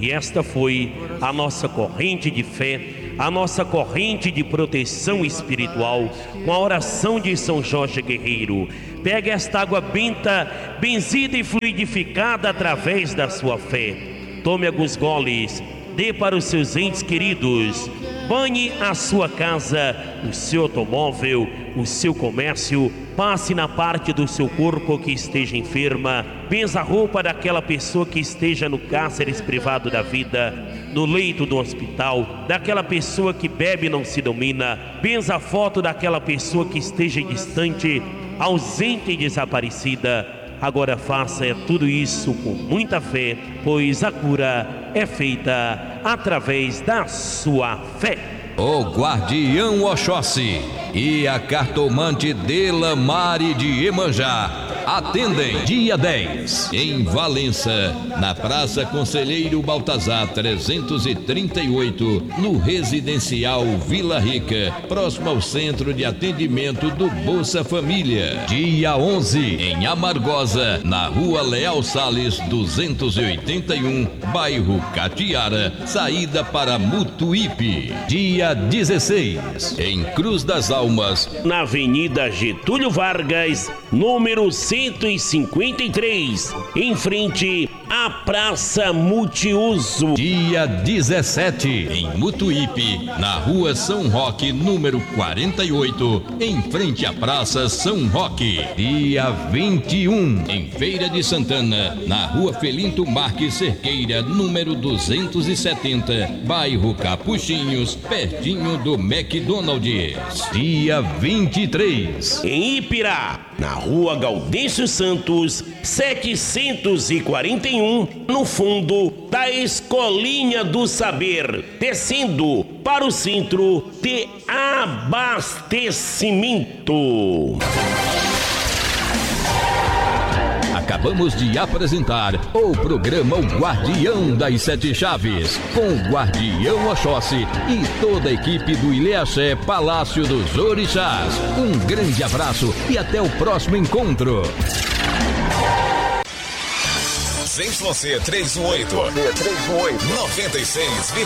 E esta foi a nossa corrente de fé, a nossa corrente de proteção espiritual, com a oração de São Jorge Guerreiro. Pega esta água benta, benzida e fluidificada através da sua fé. Tome alguns goles, dê para os seus entes queridos. Banhe a sua casa, o seu automóvel, o seu comércio. Passe na parte do seu corpo que esteja enferma. Benza a roupa daquela pessoa que esteja no cárcere privado da vida, no leito do hospital, daquela pessoa que bebe e não se domina. Benza a foto daquela pessoa que esteja distante, ausente e desaparecida. Agora faça tudo isso com muita fé, pois a cura é feita através da sua fé. O Guardião Oxóssi e a cartomante Delamare de Iemanjá atendem dia 10 em Valença, na Praça Conselheiro Baltazar 338, no Residencial Vila Rica, próximo ao Centro de Atendimento do Bolsa Família. Dia 11 em Amargosa, na Rua Leal Salles 281, bairro Catiara, saída para Mutuípe. Dia 16 em Cruz das Almas, na Avenida Getúlio Vargas, número 153, em frente à Praça Multiuso. Dia 17 em Mutuípe, na Rua São Roque, número 48, em frente à Praça São Roque. Dia 21 em Feira de Santana, na Rua Felinto Marques Cerqueira, número 270, bairro Capuchinhos, pertinho do McDonald's. Dia 23 em Ipirá, na Rua Gaudêncio Santos 741, no fundo da Escolinha do Saber, descendo para o centro de abastecimento. Acabamos de apresentar o programa O Guardião das Sete Chaves, com o Guardião Oxóssi e toda a equipe do Ilhéaxé Palácio dos Orixás. Um grande abraço e até o próximo encontro. ZYC 318,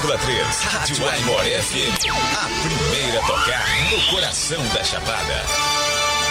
96,3. Rádio Aimoré FM, a primeira a tocar no coração da Chapada.